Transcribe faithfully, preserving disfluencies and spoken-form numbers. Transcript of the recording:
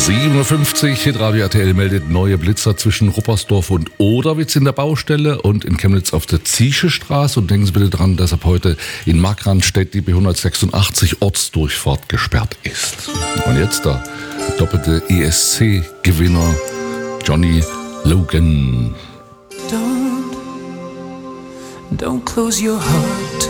sieben Uhr fünfzig, Hitradio R T L meldet neue Blitzer zwischen Ruppersdorf und Oderwitz in der Baustelle und in Chemnitz auf der Zieschestraße. Und denken Sie bitte dran, dass ab heute in Markranstädt die B hundertsechsundachtzig Ortsdurchfahrt gesperrt ist. Und jetzt der doppelte E S C-Gewinner Johnny Logan. Don't, don't close your heart.